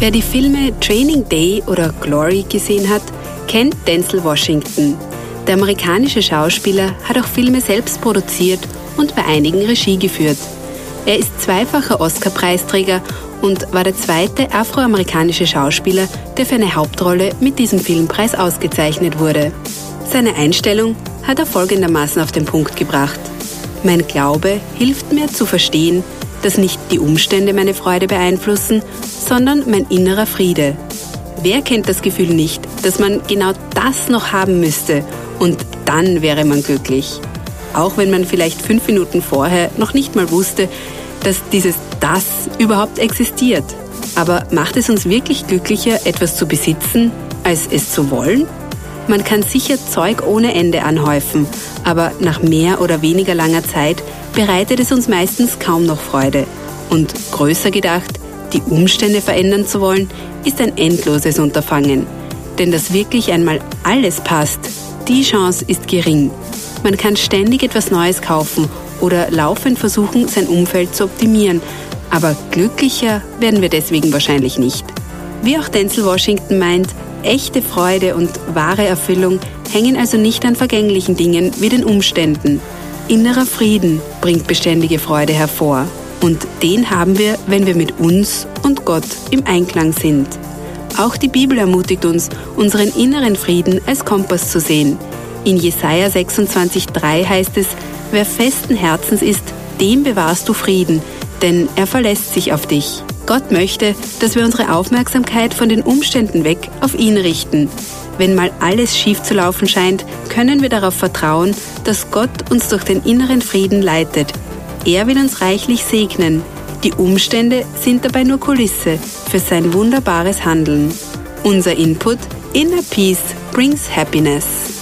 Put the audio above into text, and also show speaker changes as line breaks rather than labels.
Wer die Filme Training Day oder Glory gesehen hat, kennt Denzel Washington. Der amerikanische Schauspieler hat auch Filme selbst produziert und bei einigen Regie geführt. Er ist zweifacher Oscar-Preisträger und war der zweite afroamerikanische Schauspieler, der für eine Hauptrolle mit diesem Filmpreis ausgezeichnet wurde. Seine Einstellung hat er folgendermaßen auf den Punkt gebracht: Mein Glaube hilft mir zu verstehen, dass nicht die Umstände meine Freude beeinflussen, sondern mein innerer Friede. Wer kennt das Gefühl nicht, dass man genau das noch haben müsste und dann wäre man glücklich? Auch wenn man vielleicht 5 Minuten vorher noch nicht mal wusste, dass dieses Das überhaupt existiert. Aber macht es uns wirklich glücklicher, etwas zu besitzen, als es zu wollen? Man kann sicher Zeug ohne Ende anhäufen, aber nach mehr oder weniger langer Zeit bereitet es uns meistens kaum noch Freude. Und größer gedacht, die Umstände verändern zu wollen, ist ein endloses Unterfangen. Denn dass wirklich einmal alles passt, die Chance ist gering. Man kann ständig etwas Neues kaufen oder laufend versuchen, sein Umfeld zu optimieren. Aber glücklicher werden wir deswegen wahrscheinlich nicht. Wie auch Denzel Washington meint, echte Freude und wahre Erfüllung hängen also nicht an vergänglichen Dingen wie den Umständen. Innerer Frieden bringt beständige Freude hervor. Und den haben wir, wenn wir mit uns und Gott im Einklang sind. Auch die Bibel ermutigt uns, unseren inneren Frieden als Kompass zu sehen. In Jesaja 26,3 heißt es: Wer festen Herzens ist, dem bewahrst du Frieden, denn er verlässt sich auf dich. Gott möchte, dass wir unsere Aufmerksamkeit von den Umständen weg auf ihn richten. Wenn mal alles schief zu laufen scheint, können wir darauf vertrauen, dass Gott uns durch den inneren Frieden leitet. Er will uns reichlich segnen. Die Umstände sind dabei nur Kulisse für sein wunderbares Handeln. Unser Input: Inner Peace brings happiness.